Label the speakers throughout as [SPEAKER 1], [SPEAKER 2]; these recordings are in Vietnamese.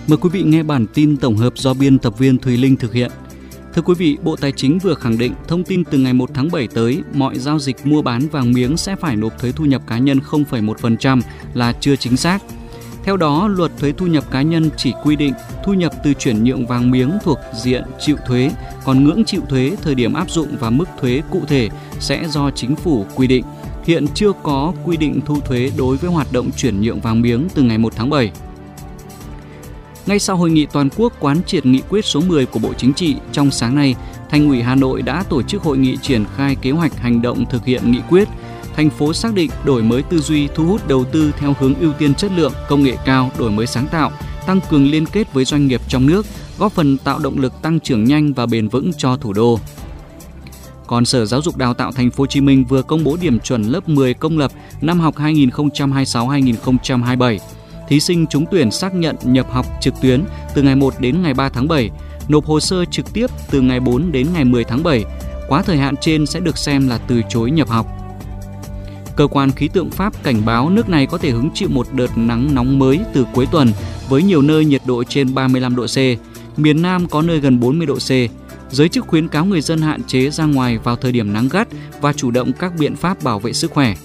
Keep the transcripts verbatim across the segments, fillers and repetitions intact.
[SPEAKER 1] Mời quý vị nghe bản tin tổng hợp do biên tập viên Thùy Linh thực hiện. Thưa quý vị, Bộ Tài chính vừa khẳng định thông tin từ ngày một tháng bảy tới, mọi giao dịch mua bán vàng miếng sẽ phải nộp thuế thu nhập cá nhân không phẩy một phần trăm là chưa chính xác. Theo đó, luật thuế thu nhập cá nhân chỉ quy định thu nhập từ chuyển nhượng vàng miếng thuộc diện chịu thuế, còn ngưỡng chịu thuế, thời điểm áp dụng và mức thuế cụ thể sẽ do chính phủ quy định. Hiện chưa có quy định thu thuế đối với hoạt động chuyển nhượng vàng miếng từ ngày một tháng bảy. Ngay sau hội nghị toàn quốc quán triệt nghị quyết số mười của Bộ Chính trị, trong sáng nay, Thành ủy Hà Nội đã tổ chức hội nghị triển khai kế hoạch hành động thực hiện nghị quyết. Thành phố xác định đổi mới tư duy, thu hút đầu tư theo hướng ưu tiên chất lượng, công nghệ cao, đổi mới sáng tạo, tăng cường liên kết với doanh nghiệp trong nước, góp phần tạo động lực tăng trưởng nhanh và bền vững cho thủ đô. Còn Sở Giáo dục Đào tạo Thành phố Hồ Chí Minh vừa công bố điểm chuẩn lớp mười công lập năm học hai nghìn không trăm hai mươi sáu hai nghìn không trăm hai mươi bảy. Thí sinh trúng tuyển xác nhận nhập học trực tuyến từ ngày một đến ngày ba tháng bảy, nộp hồ sơ trực tiếp từ ngày bốn đến ngày mười tháng bảy. Quá thời hạn trên sẽ được xem là từ chối nhập học. Cơ quan khí tượng Pháp cảnh báo nước này có thể hứng chịu một đợt nắng nóng mới từ cuối tuần với nhiều nơi nhiệt độ trên ba mươi lăm độ C, miền Nam có nơi gần bốn mươi độ C. Giới chức khuyến cáo người dân hạn chế ra ngoài vào thời điểm nắng gắt và chủ động các biện pháp bảo vệ sức khỏe.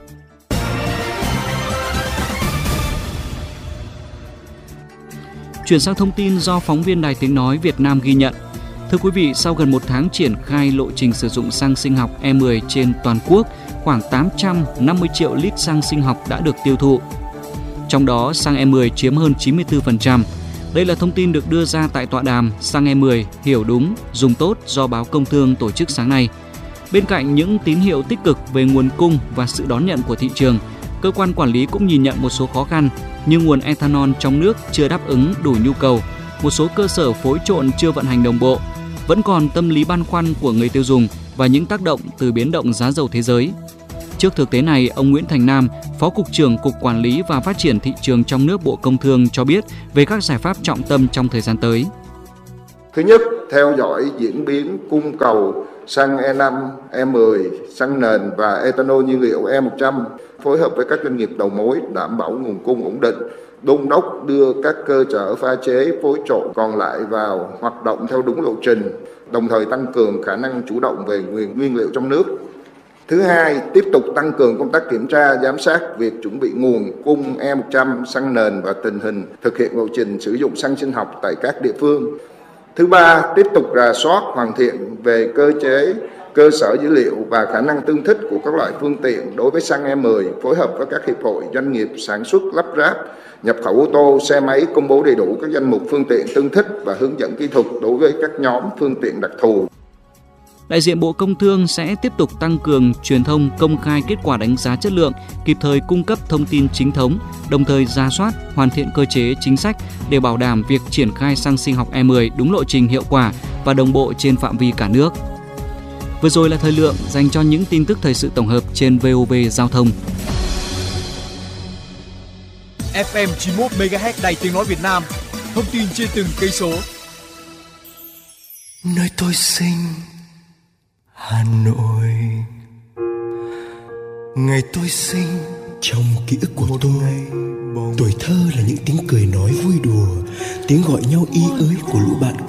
[SPEAKER 1] Chuyển sang thông tin do phóng viên Đài Tiếng Nói Việt Nam ghi nhận. Thưa quý vị, sau gần một tháng triển khai lộ trình sử dụng xăng sinh học E mười trên toàn quốc, khoảng tám trăm năm mươi triệu lít xăng sinh học đã được tiêu thụ. Trong đó, xăng E mười chiếm hơn chín mươi tư phần trăm. Đây là thông tin được đưa ra tại tọa đàm Xăng E mười hiểu đúng, dùng tốt do báo Công Thương tổ chức sáng nay. Bên cạnh những tín hiệu tích cực về nguồn cung và sự đón nhận của thị trường, cơ quan quản lý cũng nhìn nhận một số khó khăn như nguồn ethanol trong nước chưa đáp ứng đủ nhu cầu, một số cơ sở phối trộn chưa vận hành đồng bộ, vẫn còn tâm lý băn khoăn của người tiêu dùng và những tác động từ biến động giá dầu thế giới. Trước thực tế này, ông Nguyễn Thành Nam, Phó Cục trưởng Cục Quản lý và Phát triển Thị trường trong nước Bộ Công Thương cho biết về các giải pháp trọng tâm trong thời gian tới.
[SPEAKER 2] Thứ nhất, theo dõi diễn biến cung cầu xăng E năm, E mười, xăng nền và ethanol nhiên liệu E một trăm, phối hợp với các doanh nghiệp đầu mối đảm bảo nguồn cung ổn định, đôn đốc đưa các cơ sở pha chế phối trộn còn lại vào hoạt động theo đúng lộ trình, đồng thời tăng cường khả năng chủ động về nguyên, nguyên liệu trong nước. Thứ hai, tiếp tục tăng cường công tác kiểm tra, giám sát việc chuẩn bị nguồn cung E một trăm, xăng nền và tình hình thực hiện lộ trình sử dụng xăng sinh học tại các địa phương. Thứ ba, tiếp tục rà soát hoàn thiện về cơ chế, cơ sở dữ liệu và khả năng tương thích của các loại phương tiện đối với xăng E mười, phối hợp với các hiệp hội doanh nghiệp sản xuất, lắp ráp, nhập khẩu ô tô, xe máy, công bố đầy đủ các danh mục phương tiện tương thích và hướng dẫn kỹ thuật đối với các nhóm phương tiện đặc thù.
[SPEAKER 1] Đại diện Bộ Công Thương sẽ tiếp tục tăng cường truyền thông công khai kết quả đánh giá chất lượng, kịp thời cung cấp thông tin chính thống, đồng thời rà soát, hoàn thiện cơ chế chính sách để bảo đảm việc triển khai xăng sinh học E mười đúng lộ trình hiệu quả và đồng bộ trên phạm vi cả nước. Vừa rồi là thời lượng dành cho những tin tức thời sự tổng hợp trên vê o vê Giao thông.
[SPEAKER 3] ép em chín mươi mốt mê ga héc Đài Tiếng Nói Việt Nam, thông tin trên từng cây số.
[SPEAKER 4] Nơi tôi sinh Hà Nội, ngày tôi sinh trong ký ức của tôi, tuổi thơ là những tiếng cười nói vui đùa, tiếng gọi nhau y ới của lũ bạn